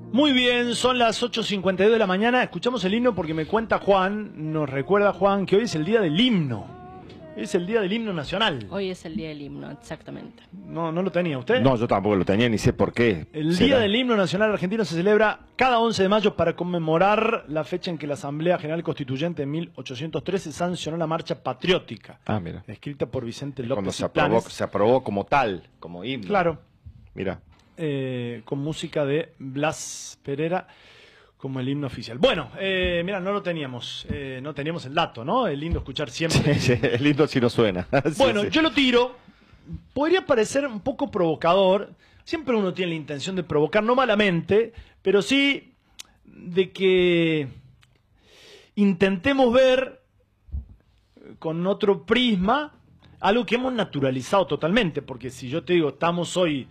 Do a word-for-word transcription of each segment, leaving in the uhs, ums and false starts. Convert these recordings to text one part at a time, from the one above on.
Muy bien, son las ocho cincuenta y dos de la mañana. Escuchamos el himno porque me cuenta Juan, nos recuerda Juan que hoy es el día del himno. Es el día del himno nacional. Hoy es el día del himno, exactamente. No, no lo tenía usted. No, yo tampoco lo tenía, ni sé por qué. El será. día del himno nacional argentino se celebra cada once de mayo para conmemorar la fecha en que la Asamblea General Constituyente en mil ochocientos trece sancionó la marcha patriótica. Ah, mira. Escrita por Vicente Cuando López se y aprobó, Planes. se aprobó como tal, como himno. Claro. Mira. Eh, con música de Blas Pereira como el himno oficial. Bueno, eh, mira, no lo teníamos, eh, no teníamos el dato, ¿no? Es lindo escuchar siempre. Sí, sí, el himno sí no suena. Sí, Bueno, sí. yo lo tiro. Podría parecer un poco provocador. Siempre uno tiene la intención de provocar, no malamente, pero sí de que intentemos ver con otro prisma algo que hemos naturalizado totalmente. Porque si yo te digo, estamos hoy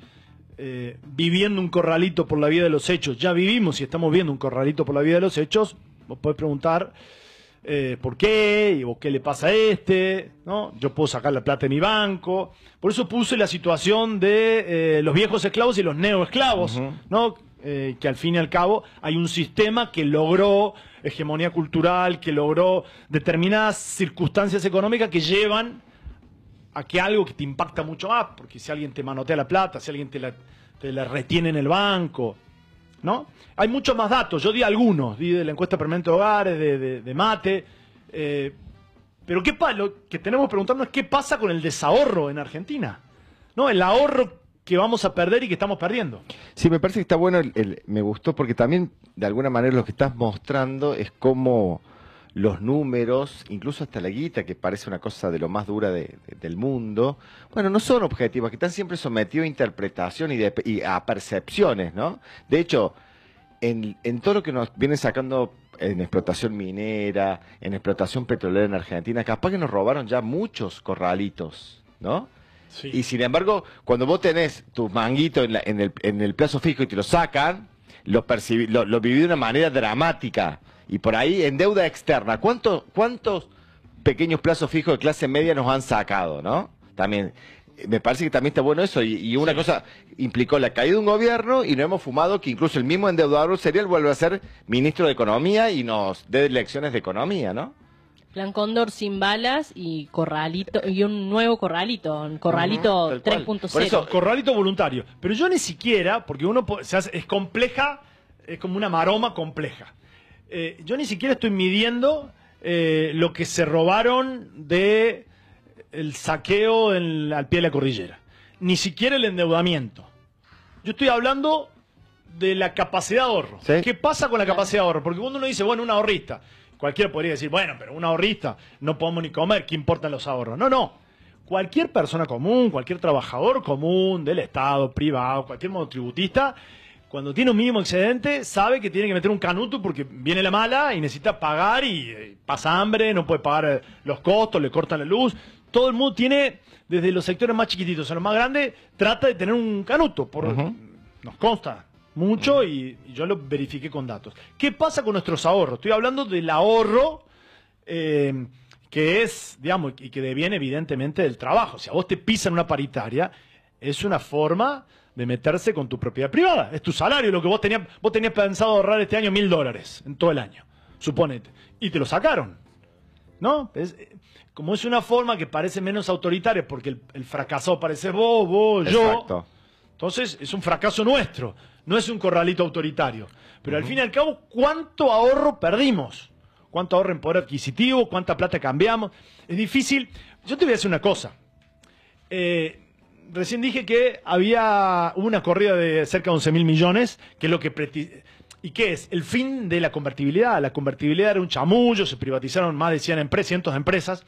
eh, viviendo un corralito por la vía de los hechos, ya vivimos y estamos viendo un corralito por la vía de los hechos, vos podés preguntar eh, por qué, o qué le pasa a este, ¿no? Yo puedo sacar la plata de mi banco. Por eso puse la situación de eh, los viejos esclavos y los neoesclavos, Uh-huh. ¿no? Eh, que al fin y al cabo hay un sistema que logró hegemonía cultural, que logró determinadas circunstancias económicas que llevan a que algo que te impacta mucho más, porque si alguien te manotea la plata, si alguien te la, te la retiene en el banco, ¿no? Hay muchos más datos, yo di algunos, di de la encuesta permanente de hogares, de, de, de Mate, eh, pero ¿qué pa lo que tenemos que preguntarnos es qué pasa con el desahorro en Argentina, ¿no? El ahorro que vamos a perder y que estamos perdiendo. Sí, me parece que está bueno, el, el- me gustó porque también de alguna manera lo que estás mostrando es cómo los números, incluso hasta la guita, que parece una cosa de lo más dura de- de- del mundo, bueno, no son objetivos, que están siempre sometidos a interpretación y, de- y a percepciones, ¿no? De hecho, en, en todo lo que nos viene sacando en explotación minera, en explotación petrolera en Argentina, capaz que nos robaron ya muchos corralitos, ¿no? Sí. Y sin embargo, cuando vos tenés tus manguitos en, la- en el, en el plazo fijo y te lo sacan, lo, percibí, lo, lo viví de una manera dramática. Y por ahí, en deuda externa, ¿cuántos, cuántos pequeños plazos fijos de clase media nos han sacado, no? También, eh, me parece que también está bueno eso. Y, y una Sí. cosa implicó la caída de un gobierno y no hemos fumado que incluso el mismo endeudador serial vuelve a ser ministro de Economía y nos dé lecciones de economía, ¿no? Plan Cóndor sin balas y corralito y un nuevo corralito, un corralito Ujú, tal cual. tres punto Por cero. eso- Corralito voluntario. Pero yo ni siquiera, porque uno po- se hace- es compleja, es como una maroma compleja. Eh, yo ni siquiera estoy midiendo eh, lo que se robaron de el saqueo en- al pie de la cordillera. Ni siquiera el endeudamiento. Yo estoy hablando de la capacidad de ahorro. Sí. ¿Qué pasa con la capacidad de ahorro? Porque cuando uno dice, bueno, un ahorrista, cualquiera podría decir, bueno, pero un ahorrista no podemos ni comer, ¿qué importan los ahorros? No, no. Cualquier persona común, cualquier trabajador común del Estado, privado, cualquier monotributista, cuando tiene un mínimo excedente, sabe que tiene que meter un canuto porque viene la mala y necesita pagar y eh, pasa hambre, no puede pagar eh, los costos, le cortan la luz. Todo el mundo tiene, desde los sectores más chiquititos a los más grandes, trata de tener un canuto. Por, Ujú. Nos consta mucho y, y yo lo verifiqué con datos. ¿Qué pasa con nuestros ahorros? Estoy hablando del ahorro eh, que es, digamos, y que deviene evidentemente del trabajo. Si a vos te pisan una paritaria, es una forma de meterse con tu propiedad privada. Es tu salario, lo que vos tenías, vos tenías pensado ahorrar este año mil dólares en todo el año, suponete. Y te lo sacaron. ¿No? Es, eh, como es una forma que parece menos autoritaria, porque el, el fracasado parece vos, vos, yo. Exacto. Entonces es un fracaso nuestro, no es un corralito autoritario. Pero al fin y al cabo, ¿cuánto ahorro perdimos? ¿Cuánto ahorro en poder adquisitivo? ¿Cuánta plata cambiamos? Es difícil. Yo te voy a decir una cosa. Eh, recién dije que había una corrida de cerca de once mil millones, que es lo que... preti- ¿Y qué es? El fin de la convertibilidad. La convertibilidad era un chamullo, se privatizaron más de cien empresas, cientos de empresas.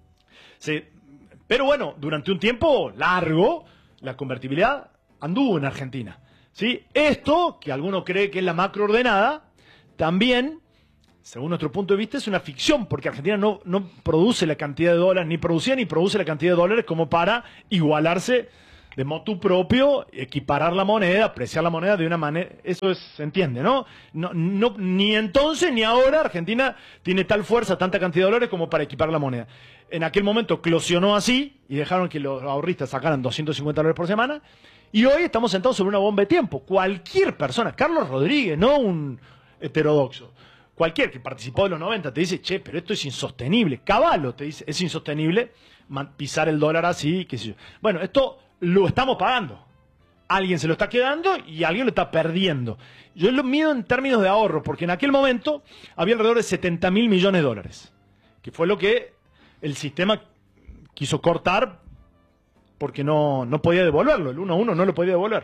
Se- pero bueno, durante un tiempo largo, la convertibilidad anduvo en Argentina. ¿Sí? Esto, que alguno cree que es la macroordenada, también, según nuestro punto de vista, es una ficción, porque Argentina no, no produce la cantidad de dólares, ni producía ni produce la cantidad de dólares como para igualarse de motu propio, equiparar la moneda, apreciar la moneda de una manera, eso es, se entiende, ¿no? No, no, ni entonces ni ahora Argentina tiene tal fuerza, tanta cantidad de dólares como para equipar la moneda. En aquel momento eclosionó así y dejaron que los ahorristas sacaran doscientos cincuenta dólares por semana Y hoy estamos sentados sobre una bomba de tiempo. Cualquier persona, Carlos Rodríguez, no un heterodoxo, cualquier que participó de los noventa te dice, che, pero esto es insostenible. Caballo te dice, es insostenible pisar el dólar así, qué sé yo. Bueno, esto lo estamos pagando. Alguien se lo está quedando y alguien lo está perdiendo. Yo lo mido en términos de ahorro, porque en aquel momento había alrededor de setenta mil millones de dólares, que fue lo que el sistema quiso cortar porque no, no podía devolverlo. El uno a uno no lo podía devolver.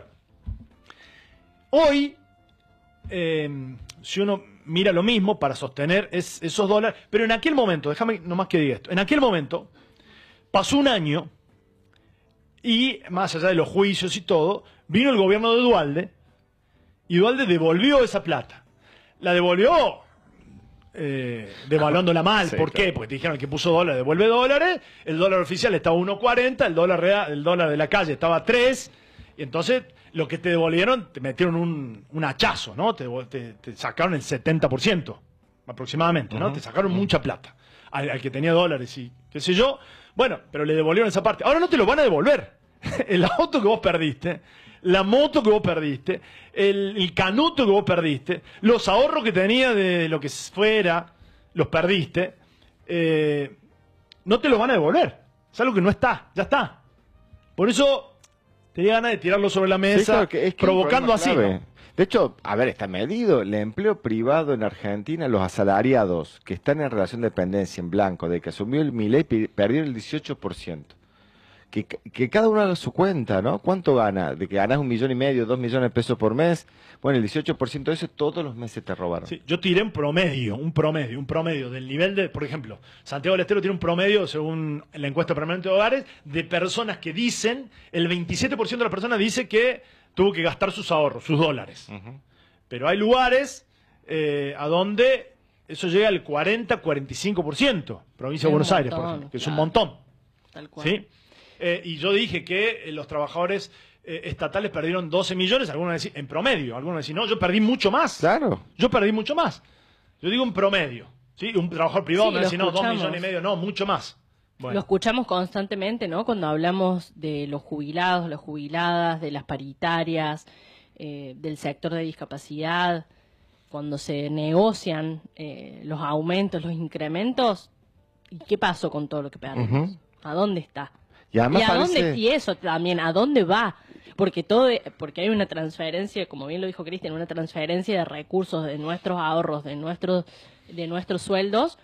Hoy, eh, si uno mira lo mismo para sostener es, esos dólares, pero en aquel momento, déjame nomás que diga esto, en aquel momento pasó un año y más allá de los juicios y todo, vino el gobierno de Duhalde y Duhalde devolvió esa plata. La devolvió eh, devaluándola mal. Sí, ¿Por claro. qué? Porque te dijeron que puso dólares, devuelve dólares, el dólar oficial estaba a uno cuarenta, el dólar real, el dólar de la calle estaba a tres, y entonces lo que te devolvieron, te metieron un, un hachazo, ¿no? Te, te, te sacaron el setenta por ciento aproximadamente, ¿no? Uh-huh. Te sacaron uh-huh. mucha plata al, al que tenía dólares y qué sé yo. Bueno, pero le devolvieron esa parte. Ahora no te lo van a devolver. El auto que vos perdiste, la moto que vos perdiste, el, el canuto que vos perdiste, los ahorros que tenía de lo que fuera, los perdiste, eh, no te los van a devolver. Es algo que no está, ya está. Por eso tenía ganas de tirarlo sobre la mesa, sí, claro, que es que provocando así, ¿no? De hecho, a ver, está medido el empleo privado en Argentina, los asalariados que están en relación de dependencia en blanco, de que asumió el Milei, perdieron el dieciocho por ciento. Que, que cada uno haga su cuenta, ¿no? ¿Cuánto gana? De que ganas un millón y medio, dos millones de pesos por mes. Bueno, el dieciocho por ciento de eso todos los meses te robaron. Sí, yo tiré un promedio, un promedio, un promedio del nivel de, por ejemplo, Santiago del Estero tiene un promedio, según la encuesta permanente de hogares, de personas que dicen, el veintisiete por ciento de las personas dice que tuvo que gastar sus ahorros, sus dólares. Uh-huh. Pero hay lugares eh, a donde eso llega al cuarenta, cuarenta y cinco por ciento. Provincia de Buenos Aires, por ejemplo, que claro. es un montón. Tal cual. ¿Sí? Eh, y yo dije que eh, los trabajadores eh, estatales perdieron doce millones, algunos decían, en promedio, algunos decían, no, yo perdí mucho más. Claro. Yo perdí mucho más. Yo digo en promedio. ¿Sí? Un trabajador privado sí, me dice, no, dos escuchamos. millones y medio, no, mucho más. Bueno. Lo escuchamos constantemente, ¿no? Cuando hablamos de los jubilados, las jubiladas, de las paritarias, eh, del sector de discapacidad, cuando se negocian eh, los aumentos, los incrementos, ¿y qué pasó con todo lo que perdimos? Uh-huh. ¿A dónde está? Y, además ¿Y a parece... dónde, y eso también, ¿a dónde va? Porque todo, porque hay una transferencia, como bien lo dijo Cristian, una transferencia de recursos de nuestros ahorros, de nuestros, de nuestros sueldos,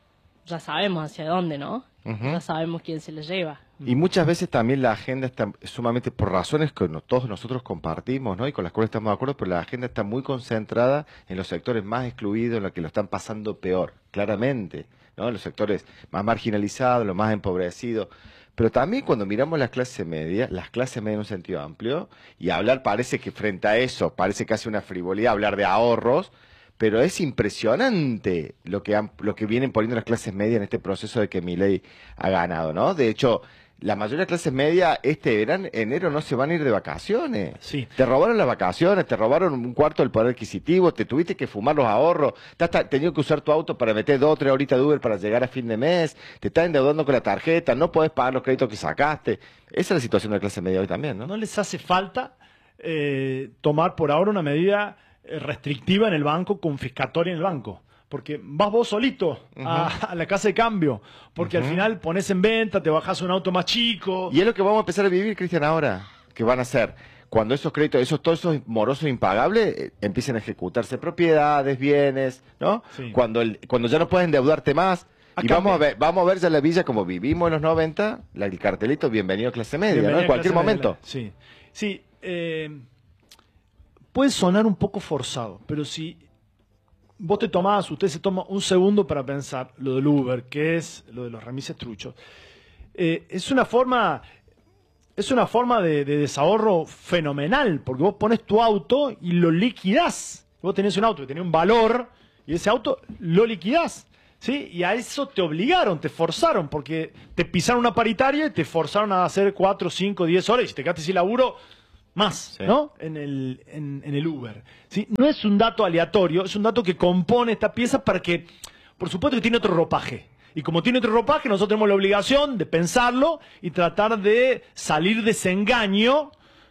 ya sabemos hacia dónde, ¿no? Uh-huh. Ya sabemos quién se les lleva. Y muchas veces también la agenda está sumamente, por razones que no, todos nosotros compartimos, ¿no? Y con las cuales estamos de acuerdo, pero la agenda está muy concentrada en los sectores más excluidos, en los que lo están pasando peor, claramente, ¿no? Los sectores más marginalizados, los más empobrecidos. Pero también cuando miramos las clases medias, las clases medias en un sentido amplio, y hablar parece que frente a eso, parece casi una frivolidad hablar de ahorros, pero es impresionante lo que han, lo que vienen poniendo las clases medias en este proceso de que Milei ha ganado, ¿no? De hecho, la mayoría de las clases medias este verano, enero no se van a ir de vacaciones. Sí. Te robaron las vacaciones, te robaron un cuarto del poder adquisitivo, te tuviste que fumar los ahorros, te has tenido que usar tu auto para meter dos o tres horitas de Uber para llegar a fin de mes, te estás endeudando con la tarjeta, no podés pagar los créditos que sacaste. Esa es la situación de la clase media hoy también, ¿no? No les hace falta eh, tomar por ahora una medida restrictiva en el banco, confiscatoria en el banco. Porque vas vos solito uh-huh. a, a la casa de cambio, porque uh-huh. al final pones en venta, te bajas un auto más chico. Y es lo que vamos a empezar a vivir, Cristian, ahora, que van a hacer cuando esos créditos, esos todos esos morosos impagables, eh, empiecen a ejecutarse propiedades, bienes, ¿no? Sí. Cuando el, cuando ya no puedes endeudarte más. A y vamos a ver, vamos a ver ya la villa como vivimos en los noventa, la, el cartelito, bienvenido a clase media, bienvenido, ¿no? En cualquier momento. Media. Sí, sí. Eh, puede sonar un poco forzado, pero si vos te tomás, usted se toma un segundo para pensar lo del Uber, que es lo de los remises truchos. Eh, es una forma, es una forma de, de desahorro fenomenal, porque vos pones tu auto y lo liquidás. Vos tenés un auto que tenía un valor y ese auto lo liquidás, ¿sí? Y a eso te obligaron, te forzaron, porque te pisaron una paritaria y te forzaron a hacer cuatro, cinco, diez horas y si te quedaste sin laburo, más, sí. ¿no? En el, en, en el Uber. ¿Sí? No es un dato aleatorio, es un dato que compone esta pieza para que, por supuesto que tiene otro ropaje. Y como tiene otro ropaje, nosotros tenemos la obligación de pensarlo y tratar de salir de ese engaño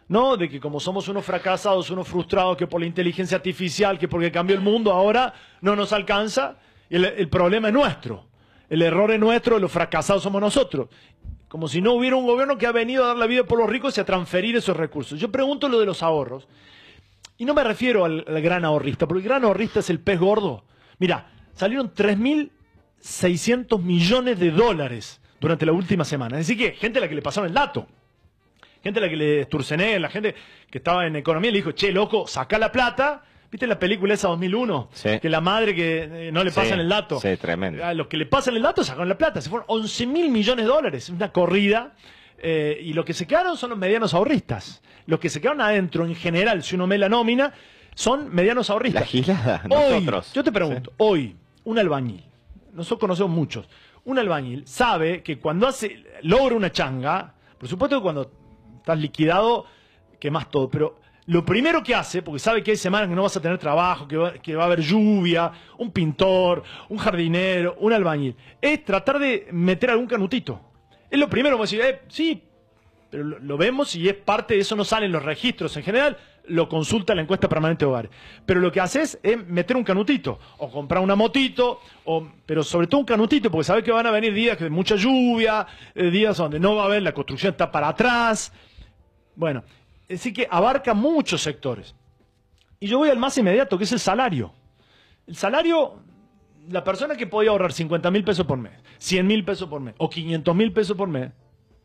¿no? De que como somos unos fracasados, unos frustrados, que por la inteligencia artificial, que porque cambió el mundo ahora no nos alcanza, el, el problema es nuestro. El error es nuestro, los fracasados somos nosotros. Como si no hubiera un gobierno que ha venido a dar la vida por los ricos y a transferir esos recursos. Yo pregunto lo de los ahorros. Y no me refiero al, al gran ahorrista, porque el gran ahorrista es el pez gordo. Mira, salieron tres mil seiscientos millones de dólares durante la última semana. Es decir, que gente a la que le pasaron el dato. Gente a la que le esturcené, la gente que estaba en economía le dijo, che, loco, saca la plata. ¿Viste la película esa dos mil uno? Sí. Que la madre que eh, no le pasan Sí, el dato. sí, tremendo. A los que le pasan el dato sacaron la plata. Se fueron once mil millones de dólares. Una corrida. Eh, y los que se quedaron son los medianos ahorristas. Los que se quedaron adentro, en general, si uno ve la nómina, son medianos ahorristas. La gilada, Hoy, nosotros. yo te pregunto, sí. Hoy, un albañil, nosotros conocemos muchos, un albañil sabe que cuando hace, logra una changa, por supuesto que cuando estás liquidado, quemas todo, pero lo primero que hace, porque sabe que hay semanas que no vas a tener trabajo, que va, que va a haber lluvia, un pintor, un jardinero, un albañil, es tratar de meter algún canutito. Es lo primero, como decir, eh, sí, pero lo, lo vemos y es parte de eso, no salen los registros en general, lo consulta la encuesta permanente de hogares. Pero lo que haces es meter un canutito, o comprar una motito, o, pero sobre todo un canutito, porque sabes que van a venir días de mucha lluvia, eh, días donde no va a haber, la construcción está para atrás. Bueno, es decir que abarca muchos sectores. Y yo voy al más inmediato, que es el salario. El salario, la persona que podía ahorrar cincuenta mil pesos por mes, cien mil pesos por mes, o quinientos mil pesos por mes,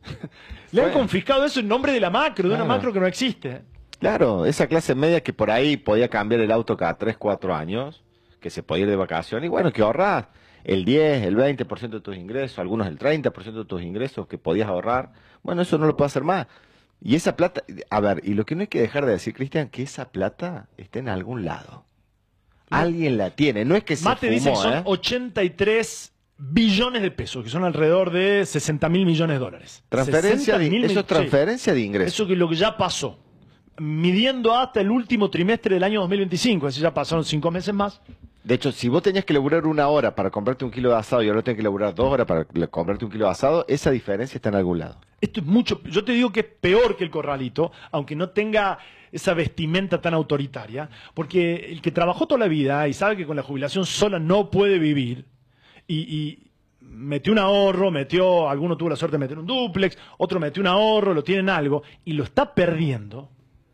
le han confiscado eso en nombre de la macro, de Claro. una macro que no existe. Claro, esa clase media que por ahí podía cambiar el auto cada tres, cuatro años, que se podía ir de vacaciones, y bueno, que ahorrás el diez, el veinte por ciento de tus ingresos, algunos el treinta por ciento de tus ingresos que podías ahorrar, bueno, eso no lo puede hacer más. Y esa plata, a ver, y lo que no hay que dejar de decir, Cristian, que esa plata está en algún lado. Alguien la tiene, no es que se Mate fumó, dice que son ¿eh? ochenta y tres billones de pesos, que son alrededor de sesenta mil millones de dólares. Transferencia de, sesenta mil eso es mi- transferencia de sí, ingresos. eso que es lo que ya pasó. Midiendo hasta el último trimestre del año dos mil veinticinco, es decir, ya pasaron cinco meses más. De hecho, si vos tenías que laburar una hora para comprarte un kilo de asado y ahora tenés que laburar dos horas para le- comprarte un kilo de asado, esa diferencia está en algún lado. Esto es mucho, yo te digo que es peor que el corralito, aunque no tenga esa vestimenta tan autoritaria, porque el que trabajó toda la vida y sabe que con la jubilación sola no puede vivir, y, y metió un ahorro, metió, alguno tuvo la suerte de meter un dúplex, otro metió un ahorro, lo tienen algo, y lo está perdiendo,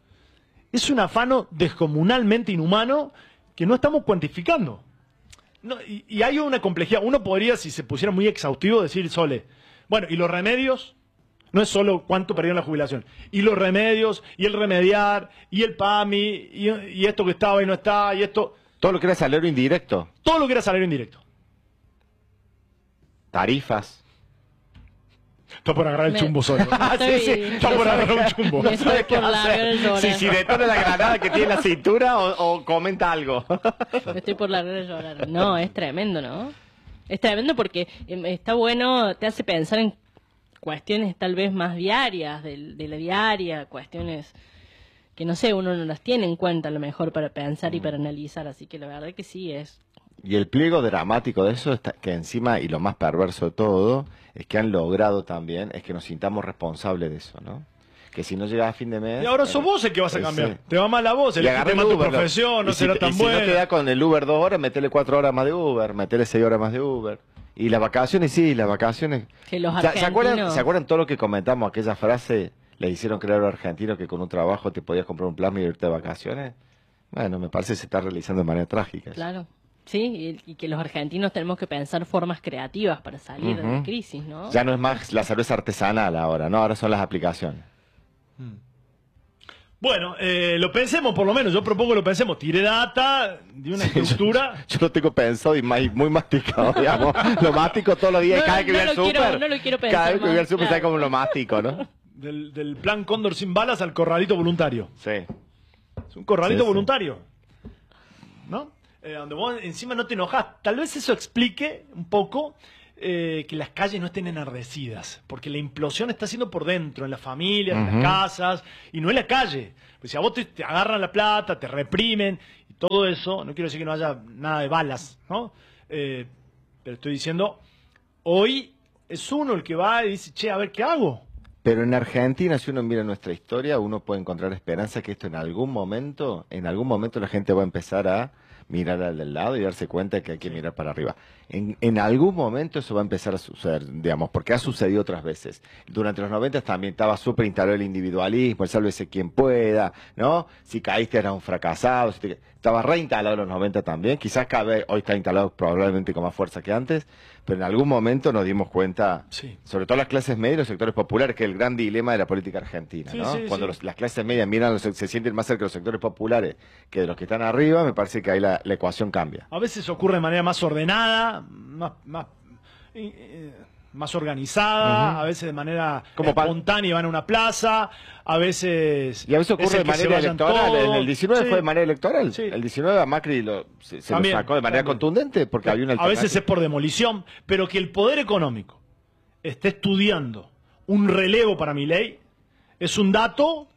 es un afano descomunalmente inhumano que no estamos cuantificando. No, y, y hay una complejidad. Uno podría, si se pusiera muy exhaustivo, decir, Sole, bueno, ¿y los remedios? No es solo cuánto perdieron la jubilación. Y los remedios, y el remediar, y el P A M I, y, y esto que estaba y no está, y esto... Todo lo que era salario indirecto, Todo lo que era salario indirecto. tarifas. Está por agarrar el Me- chumbo solo. Estoy- sí, Está por agarrar un chumbo. Me estoy por largar el llorar. Si, si detona la granada que tiene en la cintura o, o comenta algo. Me estoy por largar el llorar. No, es tremendo, ¿no? Es tremendo porque em, está bueno, te hace pensar en cuestiones tal vez más diarias, de, de la diaria, cuestiones que no sé, uno no las tiene en cuenta a lo mejor para pensar y para analizar, así que la verdad que sí es. Y el pliego dramático de eso, está, que encima, y lo más perverso de todo, es que han logrado también, es que nos sintamos responsables de eso, ¿no? Que si no llegas a fin de mes... Y ahora sos vos el que vas a eh, cambiar. sí. Te va mal la voz, Y el agarra tema el tu Uber, profesión, y no si será te- tan y si buena. no te da con el Uber dos horas, metele cuatro horas más de Uber, metele seis horas más de Uber. Y las vacaciones, sí, las vacaciones... Que los ¿Se, ¿se acuerdan, argentinos- ¿Se acuerdan todo lo que comentamos? Aquella frase, le hicieron creer a los argentinos que con un trabajo te podías comprar un plasma y irte de vacaciones. Bueno, me parece que se está realizando de manera trágica. eso. Claro. Sí, y, y que los argentinos tenemos que pensar formas creativas para salir de la Ujú. crisis, ¿no? Ya no es más la cerveza artesanal ahora, ¿no? Ahora son las aplicaciones. Bueno, eh, lo pensemos por lo menos, yo propongo que lo pensemos. Tiré data de una estructura... Yo lo tengo pensado y mai- muy masticado, digamos. Lo mastico todos los días y No, cada vez que no voy al lo quiero- súper. no lo quiero pensar Cada vez que voy más, al súper, claro. ¿sabes cómo lo mastico, no? Del, del plan Cóndor sin balas al corralito voluntario. Sí. Es un corralito Sí, sí. voluntario. ¿No? Eh, donde vos encima no te enojás. Tal vez eso explique un poco eh, que las calles no estén enardecidas. Porque la implosión está siendo por dentro, en las familias, en Ujú. las casas, y no en la calle. Pues si a vos te, te agarran la plata, te reprimen, y todo eso, no quiero decir que no haya nada de balas, ¿no? Eh, pero estoy diciendo, hoy es uno el que va y dice, che, a ver, ¿qué hago? Pero en Argentina, si uno mira nuestra historia, uno puede encontrar esperanza que esto en algún momento, en algún momento la gente va a empezar a mirar al del lado y darse cuenta que hay que mirar para arriba. En, en algún momento eso va a empezar a suceder, digamos, porque ha sucedido otras veces. Durante los noventa también estaba súper instalado el individualismo, el sálvese quien pueda, ¿no? Si caíste eras un fracasado, si te, estaba reinstalado en los noventa también, quizás cada vez, hoy está instalado probablemente con más fuerza que antes, pero en algún momento nos dimos cuenta, Sí. sobre todo las clases medias y los sectores populares, que es el gran dilema de la política argentina, Sí, ¿no? sí, Cuando sí. los- las clases medias miran, los- se sienten más cerca de los sectores populares que de los que están arriba, me parece que ahí la, la ecuación cambia. A veces ocurre de manera más ordenada, más, más, eh, eh, más organizada, Ujú. a veces de manera Como pa- espontánea van a una plaza, a veces... Y a veces es ocurre el de que se manera vayan electoral. todos. En el diecinueve Sí. fue de manera electoral. Sí. El diecinueve a Macri lo, se, se lo También, sacó de manera también. contundente porque había una A veces es alternativa. por demolición, pero que el poder económico esté estudiando un relevo para mi ley es un dato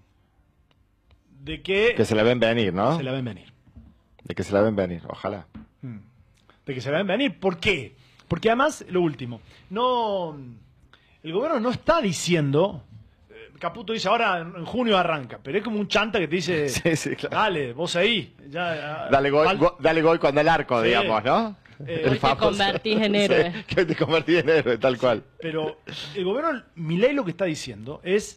de que, Que se la ven venir, ¿no? se la ven venir. De que se la ven venir, ojalá. De que se la ven venir. ¿Por qué? Porque además, lo último, no, el gobierno no está diciendo, eh, Caputo dice ahora en en junio arranca, pero es como un chanta que te dice, Sí, sí, claro. dale, vos ahí, ya, Dale gol, fal- go- dale gol cuando el arco, Sí. digamos, ¿no? Eh, Hoy te convertís en héroe. Sí, que hoy te convertís en héroe, tal cual. Pero el gobierno, Milei lo que está diciendo es,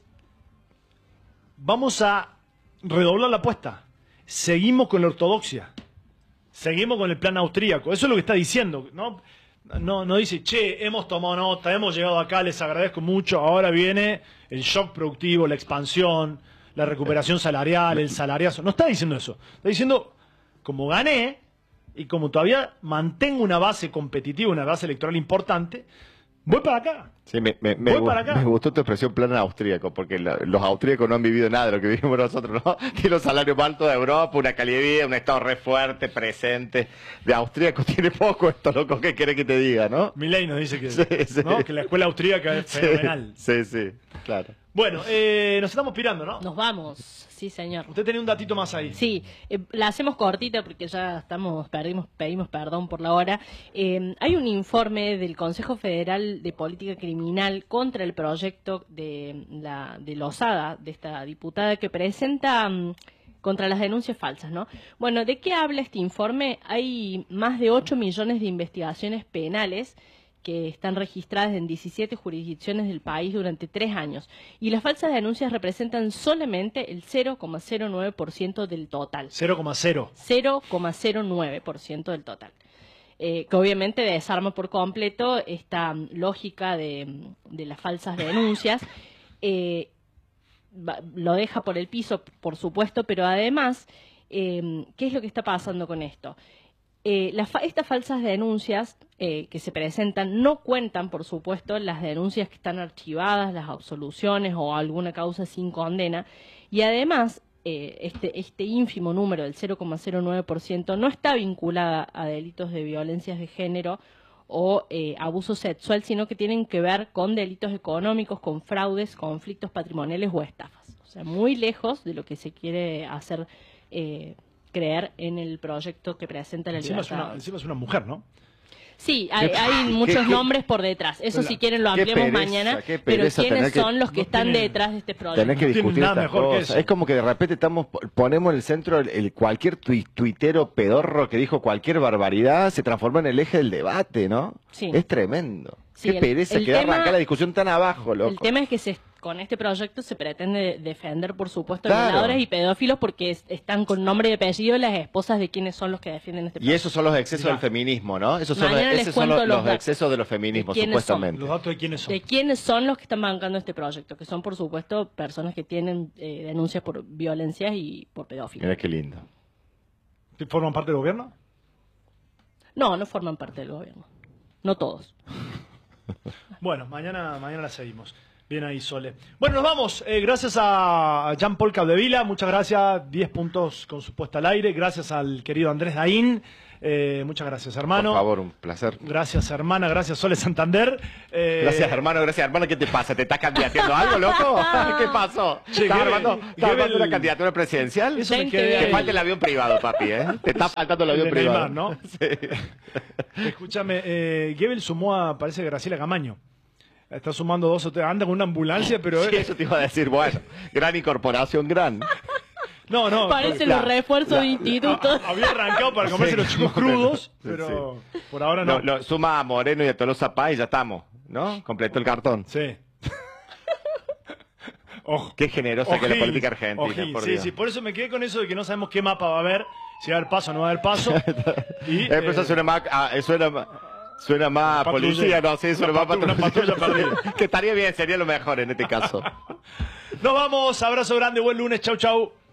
vamos a redoblar la apuesta, seguimos con la ortodoxia, seguimos con el plan austríaco, eso es lo que está diciendo, ¿no? No, no dice, che, hemos tomado nota, hemos llegado acá, les agradezco mucho, ahora viene el shock productivo, la expansión, la recuperación salarial, el salariazo. No está diciendo eso, está diciendo, como gané y como todavía mantengo una base competitiva, una base electoral importante, voy para acá. Sí, me, me, me, Voy gu- para acá. me gustó tu expresión plan austríaco, porque la- los austríacos no han vivido nada de lo que vivimos nosotros, ¿no? Tiene los salarios más altos de Europa, una calidad de vida, un estado re fuerte, presente. De austríaco tiene poco esto, loco, ¿qué querés que te diga, no? Milei nos dice que, Sí, sí. ¿no? que la escuela austríaca es Sí, fenomenal. sí, sí, claro. Bueno, eh, nos estamos pirando, ¿no? Nos vamos, sí señor. Usted tenía un datito más ahí. Sí, eh, la hacemos cortita porque ya estamos perdimos, pedimos perdón por la hora. Eh, hay un informe del Consejo Federal de Política Criminal contra el proyecto de la de Lozada, de esta diputada que presenta mm, contra las denuncias falsas, ¿no? Bueno, ¿de qué habla este informe? Hay más de ocho millones de investigaciones penales que están registradas en diecisiete jurisdicciones del país durante tres años. Y las falsas denuncias representan solamente el cero coma cero nueve por ciento del total. cero coma cero. cero coma cero nueve por ciento del total. Eh, que obviamente desarma por completo esta mm, lógica de, mm, de las falsas denuncias. Eh, va- lo deja por el piso, por supuesto, pero además, eh, ¿qué es lo que está pasando con esto? Eh, las fa- estas falsas denuncias eh, que se presentan no cuentan, por supuesto, las denuncias que están archivadas, las absoluciones o alguna causa sin condena. Y además, eh, este, este ínfimo número del cero coma cero nueve por ciento no está vinculada a delitos de violencias de género o eh, abuso sexual, sino que tienen que ver con delitos económicos, con fraudes, conflictos patrimoniales o estafas. O sea, muy lejos de lo que se quiere hacer eh, creer en el proyecto que presenta la Encima es, libertad. una, encima es una mujer, ¿no? Sí, hay, Qué- hay qué- muchos qué- nombres por detrás. Eso Pero si la- quieren lo qué ampliamos pereza, mañana. qué Pero pereza ¿quiénes tener que- son los que no están tiene- detrás de este proyecto? Tenés que No tienen discutir nada estas mejor que cosas. eso. Es como que de repente estamos ponemos en el centro el, el- cualquier tui- tuitero pedorro que dijo cualquier barbaridad se transformó en el eje del debate, ¿no? Sí. Es tremendo. Sí, Qué el- pereza el que da tema- arrancar la discusión tan abajo, loco. El tema es que se, con este proyecto se pretende defender, por supuesto, Claro. violadores y pedófilos porque es- están con nombre y apellido las esposas de quienes son los que defienden este Y proyecto. esos son los excesos Ya. del feminismo, ¿no? Esos son, los, Mañana les esos son cuento los, los los datos. excesos de los feminismos, ¿De quiénes son? supuestamente. Los datos de quiénes son. ¿De quiénes son los que están bancando este proyecto? Que son, por supuesto, personas que tienen eh, denuncias por violencias y por pedofilia. Mira qué lindo. ¿Forman parte del gobierno? No, no forman parte del gobierno. No todos. Bueno, mañana, mañana la seguimos. Bien ahí, Sole. Bueno, nos vamos. Eh, gracias a Jean-Paul Capdevila. Muchas gracias. diez puntos con su puesta al aire. Gracias al querido Andrés Daín. Eh, muchas gracias, hermano. Por favor, un placer. Gracias, hermana. Gracias, Sole Santander. Eh, Gracias, hermano, gracias, hermano. ¿Qué te pasa? ¿Te estás candidateando algo, loco? ¿Qué pasó? Che, ¿Estás Gebel- armando, estás armando Gebel- una candidatura presidencial? Eso me Ten quedé que Que ahí. falte el avión privado, papi, ¿eh? Te está faltando el El avión de privado. Neymar, ¿no? Sí. Escúchame, eh, Gebel sumó a, parece, Graciela Camaño. Está sumando dos o tres. Anda con una ambulancia, pero... Sí, eso te iba a decir, bueno, gran incorporación, gran. No, no. Parecen la- los refuerzos la- de instituto. a- Había arrancado para comerse Sí, los chicos más o menos. crudos, Sí, pero por ahora no. Lo, lo suma a Moreno y a Tolosa Paz y ya estamos, ¿no? Completó el cartón. Sí. Ojo. Qué generosa que es la Ojín, política argentina, ojín. por Sí, Dios. sí, por eso me quedé con eso de que no sabemos qué mapa va a haber, si va a haber paso o no va a haber paso. Y, Eh, pero eso eh, suena más, ah, suena más, suena más Patrulla. policía, no, sí, suena Una más patru- una patrulla perdida. Que estaría bien, sería lo mejor en este caso. nos vamos, abrazo grande, buen lunes, chau chau.